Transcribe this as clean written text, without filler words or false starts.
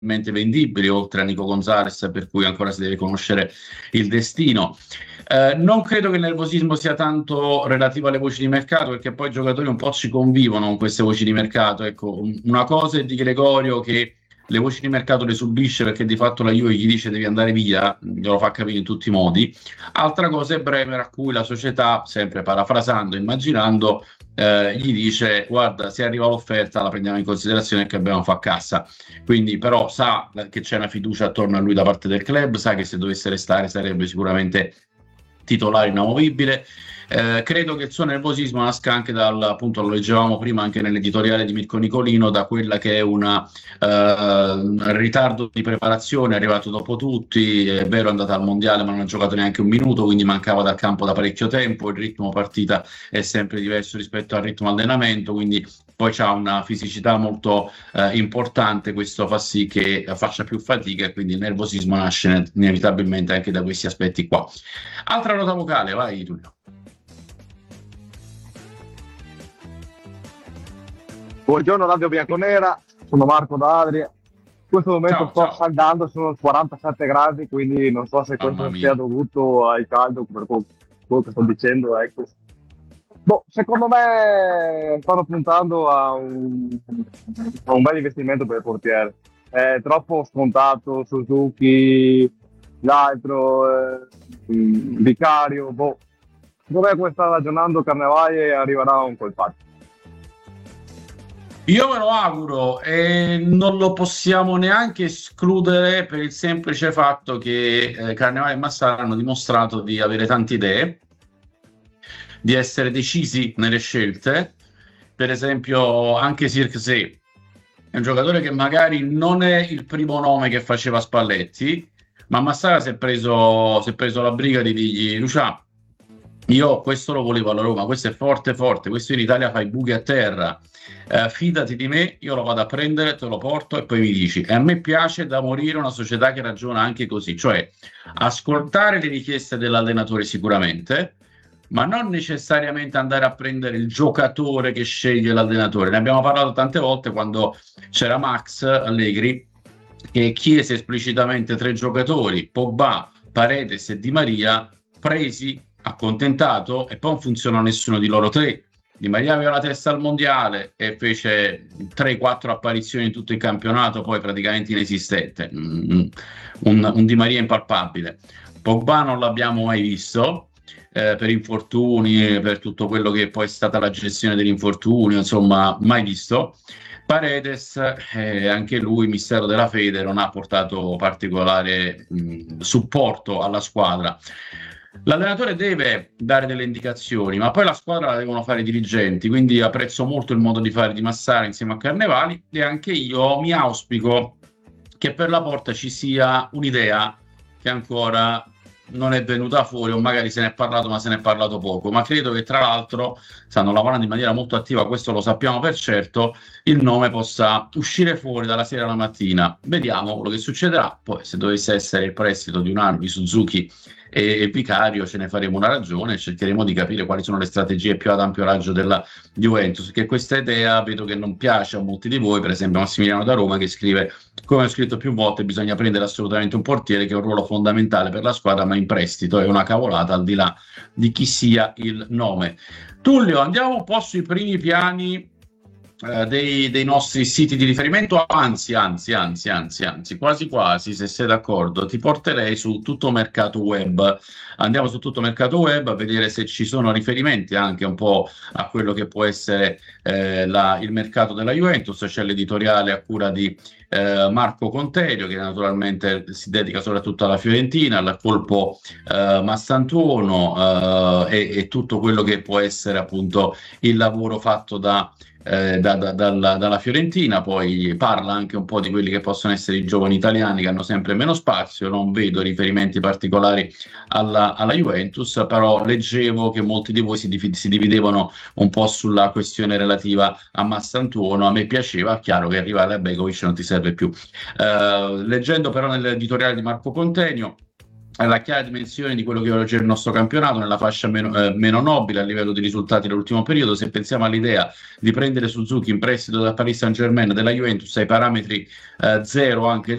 vendibili, oltre a Nico Gonzalez, per cui ancora si deve conoscere il destino. Non credo che il nervosismo sia tanto relativo alle voci di mercato, perché poi i giocatori un po' ci convivono con queste voci di mercato. Ecco, una cosa è di Gregorio che le voci di mercato le subisce perché di fatto la Juve gli dice devi andare via, glielo fa capire in tutti i modi. Altra cosa è Bremer, a cui la società, sempre parafrasando, immaginando, gli dice guarda, se arriva l'offerta la prendiamo in considerazione, che abbiamo fa cassa. Quindi però sa che c'è una fiducia attorno a lui da parte del club, sa che se dovesse restare sarebbe sicuramente titolare inamovibile. Credo che il suo nervosismo nasca anche dal, appunto, lo leggevamo prima anche nell'editoriale di Mirko Nicolino, da quella che è un ritardo di preparazione, è arrivato dopo tutti, è vero è andata al mondiale ma non ha giocato neanche un minuto, quindi mancava dal campo da parecchio tempo, il ritmo partita è sempre diverso rispetto al ritmo allenamento, quindi poi c'ha una fisicità molto importante, questo fa sì che faccia più fatica e quindi il nervosismo nasce inevitabilmente anche da questi aspetti qua. Altra nota vocale, vai Giulio. Buongiorno Radio Bianconera, sono Marco da Adria. In questo momento sto scaldando, sono 47 gradi, quindi non so se questo sia dovuto al caldo, per quello che sto dicendo, ecco. Secondo me stanno puntando a un bel investimento per il portiere. È troppo scontato Suzuki, l'altro, Vicario. Secondo me come sta ragionando Carnevale arriverà a un colpaccio. Io me lo auguro e non lo possiamo neanche escludere per il semplice fatto che Carnevale e Massara hanno dimostrato di avere tante idee, di essere decisi nelle scelte. Per esempio anche Zirkzee è un giocatore che magari non è il primo nome che faceva Spalletti, ma Massara si è preso la briga di dirgli Lucia, io questo lo volevo alla Roma, questo è forte, questo in Italia fa i buchi a terra, fidati di me, io lo vado a prendere, te lo porto e poi mi dici. E a me piace da morire una società che ragiona anche così, cioè ascoltare le richieste dell'allenatore sicuramente, ma non necessariamente andare a prendere il giocatore che sceglie l'allenatore. Ne abbiamo parlato tante volte quando c'era Max Allegri che chiese esplicitamente 3 giocatori, Pogba, Paredes e Di Maria, presi, accontentato, e poi non funzionò nessuno di loro 3. Di Maria aveva la testa al mondiale e fece 3-4 apparizioni in tutto il campionato, poi praticamente inesistente, un Di Maria impalpabile. Pogba non l'abbiamo mai visto, per infortuni, per tutto quello che poi è stata la gestione dell'infortunio, insomma, mai visto. Paredes, anche lui, mistero della fede, non ha portato particolare supporto alla squadra. L'allenatore deve dare delle indicazioni, ma poi la squadra la devono fare i dirigenti, quindi apprezzo molto il modo di fare di Massara insieme a Carnevali e anche io mi auspico che per la porta ci sia un'idea che ancora non è venuta fuori, o magari se ne è parlato ma se ne è parlato poco, ma credo che tra l'altro stanno lavorando in maniera molto attiva, questo lo sappiamo per certo, il nome possa uscire fuori dalla sera alla mattina. Vediamo quello che succederà, poi se dovesse essere il prestito di un anno di Suzuki e Vicario ce ne faremo una ragione e cercheremo di capire quali sono le strategie più ad ampio raggio della Juventus, che questa idea vedo che non piace a molti di voi, per esempio Massimiliano da Roma che scrive, come ho scritto più volte, bisogna prendere assolutamente un portiere che ha un ruolo fondamentale per la squadra ma in prestito, è una cavolata al di là di chi sia il nome. Tullio, andiamo un po' sui primi piani dei nostri siti di riferimento, anzi, quasi quasi, se sei d'accordo, ti porterei su Tutto Mercato Web. Andiamo su Tutto Mercato Web a vedere se ci sono riferimenti anche un po' a quello che può essere il mercato della Juventus. C'è l'editoriale a cura di Marco Conterio, che naturalmente si dedica soprattutto alla Fiorentina, al colpo Massantuono e tutto quello che può essere appunto il lavoro fatto dalla Fiorentina. Poi parla anche un po' di quelli che possono essere i giovani italiani che hanno sempre meno spazio. Non vedo riferimenti particolari alla Juventus, però leggevo che molti di voi si dividevano un po' sulla questione relativa a Massantuono. A me piaceva, chiaro che arrivare a Begovic non ti serve più. Leggendo però nell'editoriale di Marco Contenio, alla chiara dimensione di quello che oggi è il nostro campionato, nella fascia meno nobile a livello di risultati nell'ultimo periodo. Se pensiamo all'idea di prendere Suzuki in prestito da Paris Saint-Germain, della Juventus, ai parametri zero anche